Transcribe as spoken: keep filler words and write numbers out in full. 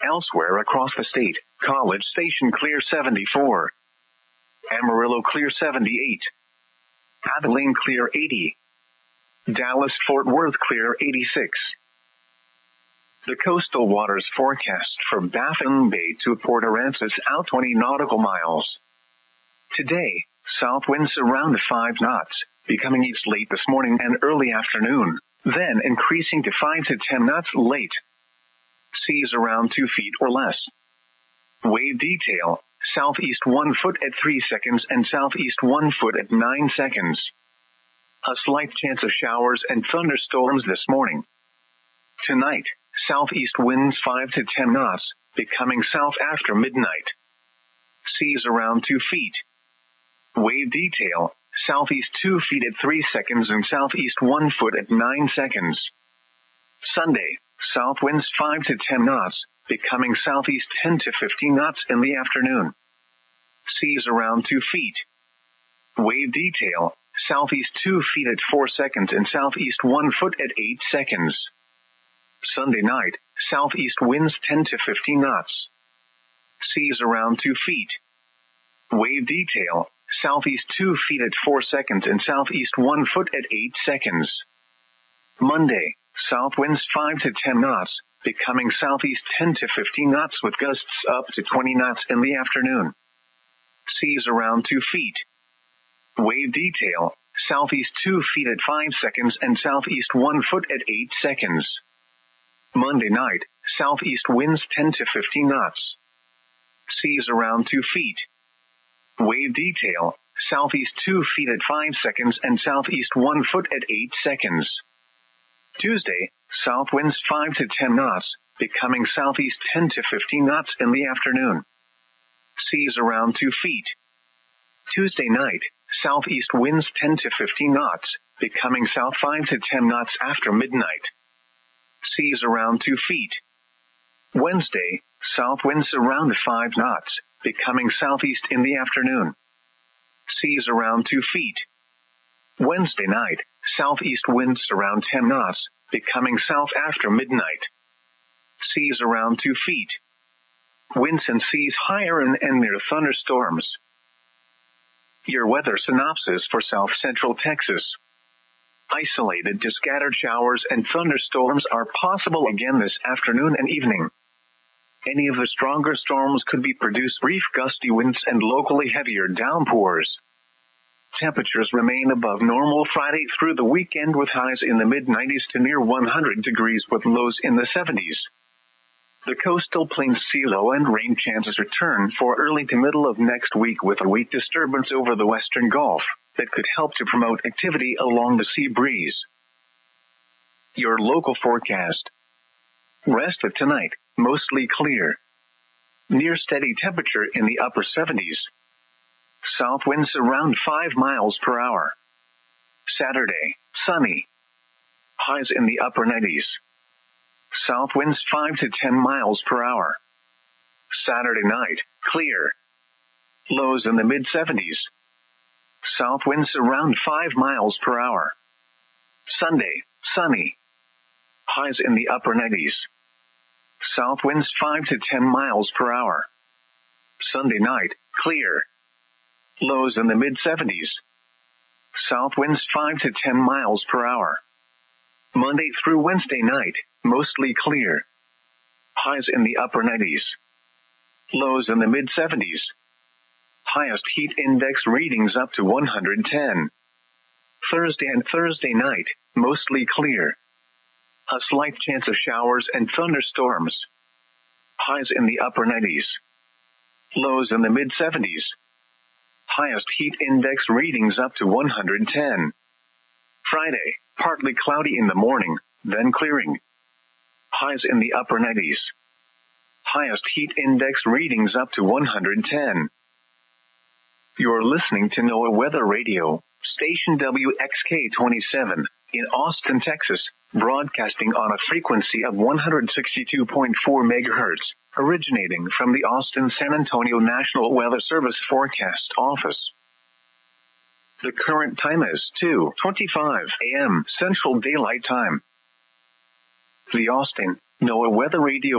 Elsewhere across the state, College Station clear seventy-four. Amarillo clear seventy-eight. Abilene clear eighty. Dallas-Fort Worth clear eighty-six. The coastal waters forecast for Baffin Bay to Port Aransas out twenty nautical miles. Today, south winds around five knots, becoming east late this morning and early afternoon, then increasing to five to ten knots late. Seas around two feet or less. Wave detail, southeast one foot at three seconds and southeast one foot at nine seconds. A slight chance of showers and thunderstorms this morning. Tonight, southeast winds five to ten knots, becoming south after midnight. Seas around two feet. Wave detail, southeast two feet at three seconds and southeast one foot at nine seconds. Sunday, south winds five to ten knots, becoming southeast ten to fifteen knots in the afternoon. Seas around two feet. Wave detail, southeast two feet at four seconds and southeast one foot at eight seconds. Sunday night, southeast winds ten to fifteen knots. Seas around two feet. Wave detail, southeast two feet at four seconds and southeast one foot at eight seconds. Monday, south winds five to ten knots, becoming southeast ten to fifteen knots with gusts up to twenty knots in the afternoon. Seas around two feet. Wave detail, southeast two feet at five seconds and southeast one foot at eight seconds. Monday night, southeast winds ten to fifteen knots. Seas around two feet. Wave detail, southeast two feet at five seconds and southeast one foot at eight seconds. Tuesday, south winds five to ten knots, becoming southeast ten to fifteen knots in the afternoon. Seas around two feet. Tuesday night, southeast winds ten to fifteen knots, becoming south five to ten knots after midnight. Seas around two feet. Wednesday, south winds around five knots, becoming southeast in the afternoon. Seas around two feet. Wednesday night, southeast winds around ten knots, becoming south after midnight. Seas around two feet. Winds and seas higher and, and near thunderstorms. Your weather synopsis for south central Texas. Isolated to scattered showers and thunderstorms are possible again this afternoon and evening. Any of the stronger storms could be produce brief gusty winds and locally heavier downpours. Temperatures remain above normal Friday through the weekend with highs in the mid nineties to near one hundred degrees with lows in the seventies. The coastal plains sea low and rain chances return for early to middle of next week with a weak disturbance over the western Gulf that could help to promote activity along the sea breeze. Your local forecast. Rest of tonight, mostly clear. Near steady temperature in the upper seventies. South winds around five miles per hour. Saturday, sunny. Highs in the upper nineties. South winds five to ten miles per hour. Saturday night, clear. Lows in the mid seventies. South winds around five miles per hour. Sunday, sunny. Highs in the upper nineties. South winds five to ten miles per hour. Sunday night, clear. Lows in the mid seventies. South winds five to ten miles per hour. Monday through Wednesday night, mostly clear. Highs in the upper nineties. Lows in the mid seventies. Highest heat index readings up to one hundred ten. Thursday and Thursday night, mostly clear. A slight chance of showers and thunderstorms. Highs in the upper nineties. Lows in the mid seventies. Highest heat index readings up to one hundred ten. Friday, partly cloudy in the morning, then clearing. Highs in the upper nineties. Highest heat index readings up to one hundred ten. You're listening to NOAA Weather Radio, station W X K twenty-seven, in Austin, Texas, broadcasting on a frequency of one hundred sixty-two point four megahertz, originating from the Austin-San Antonio National Weather Service Forecast Office. The current time is two twenty-five a.m. Central Daylight Time. The Austin NOAA Weather Radio